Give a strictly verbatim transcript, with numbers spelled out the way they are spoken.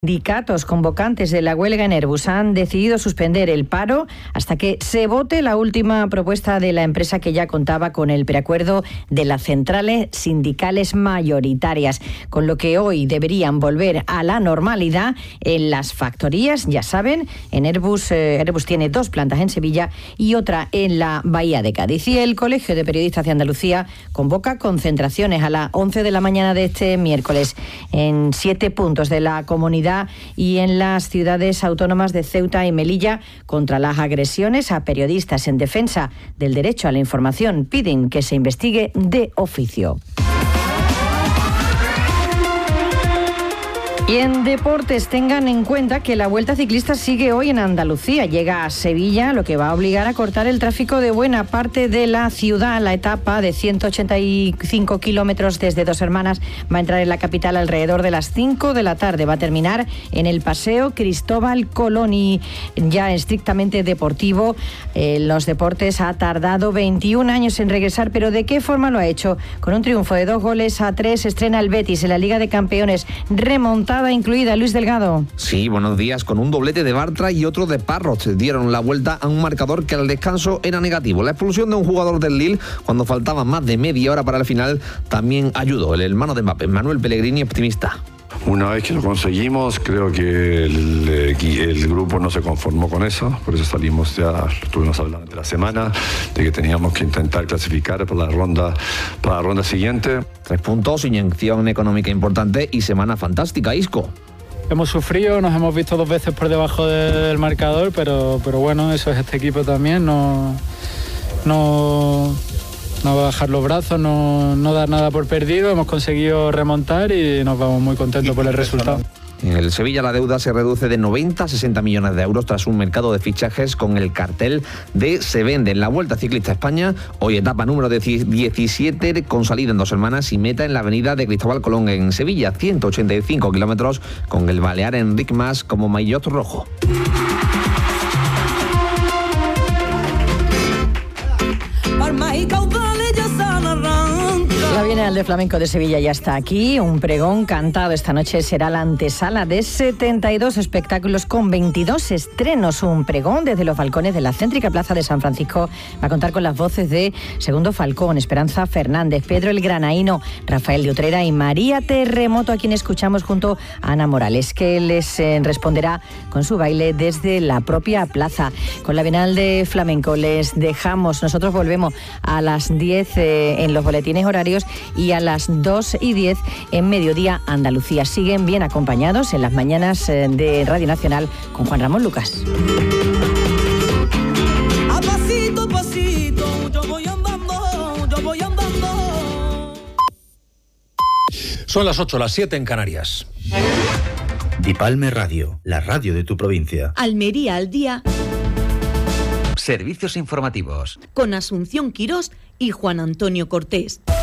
Sindicatos convocantes de la huelga en Airbus han decidido suspender el paro hasta que se vote la última propuesta de la empresa, que ya contaba con el preacuerdo de las centrales sindicales mayoritarias, con lo que hoy deberían volver a la normalidad en las factorías. Ya saben, en Airbus, eh, Airbus tiene dos plantas en Sevilla y otra en la Bahía de Cádiz. Y el Colegio de Periodistas de Andalucía convoca concentraciones a las once de la mañana de este miércoles en siete puntos de la comunidad y en las ciudades autónomas de Ceuta y Melilla contra las agresiones a periodistas. En defensa del derecho a la información, piden que se investigue de oficio. Y en deportes, tengan en cuenta que la Vuelta Ciclista sigue hoy en Andalucía. Llega a Sevilla, lo que va a obligar a cortar el tráfico de buena parte de la ciudad. La etapa de ciento ochenta y cinco kilómetros desde Dos Hermanas va a entrar en la capital alrededor de las cinco de la tarde. Va a terminar en el Paseo Cristóbal Colón. Y ya estrictamente deportivo, eh, los deportes ha tardado veintiún años en regresar, pero ¿de qué forma lo ha hecho? Con un triunfo de dos goles a tres estrena el Betis en la Liga de Campeones, remontada incluida. Luis Delgado. Sí, buenos días. Con un doblete de Bartra y otro de Parrot dieron la vuelta a un marcador que al descanso era negativo. La expulsión de un jugador del Lille cuando faltaba más de media hora para el final también ayudó. El hermano de Mbappé, Manuel Pellegrini, optimista. Una vez que lo conseguimos, creo que el, el grupo no se conformó con eso, por eso salimos, ya estuvimos hablando de la semana, de que teníamos que intentar clasificar para la ronda, para la ronda siguiente. Tres puntos, inyección económica importante y semana fantástica, Isco. Hemos sufrido, nos hemos visto dos veces por debajo del marcador, pero, pero bueno, eso es este equipo también, no... no No bajar los brazos, no, no dar nada por perdido. Hemos conseguido remontar y nos vamos muy contentos por el resultado. En el Sevilla la deuda se reduce de noventa a sesenta millones de euros tras un mercado de fichajes con el cartel de Se Vende. En la Vuelta Ciclista a España, hoy etapa número diecisiete con salida en Dos Hermanas y meta en la avenida de Cristóbal Colón en Sevilla, ciento ochenta y cinco kilómetros, con el balear Enric Mas como maillot rojo. La Bienal de Flamenco de Sevilla ya está aquí. Un pregón cantado esta noche será la antesala de setenta y dos espectáculos con veintidós estrenos. Un pregón desde los balcones de la céntrica Plaza de San Francisco va a contar con las voces de Segundo Falcón, Esperanza Fernández, Pedro el Granaíno, Rafael de Utrera y María Terremoto, a quien escuchamos junto a Ana Morales, que les eh, responderá con su baile desde la propia plaza. Con la Bienal de Flamenco les dejamos. Nosotros volvemos a las diez eh, en los boletines horarios y a las dos y diez en Mediodía Andalucía. Siguen bien acompañados en las mañanas de Radio Nacional con Juan Ramón Lucas. A pasito, pasito, yo voy andando, yo voy andando. Son las ocho, las siete en Canarias. Dipalme Radio, la radio de tu provincia. Almería al día. Servicios informativos. Con Asunción Quirós y Juan Antonio Cortés.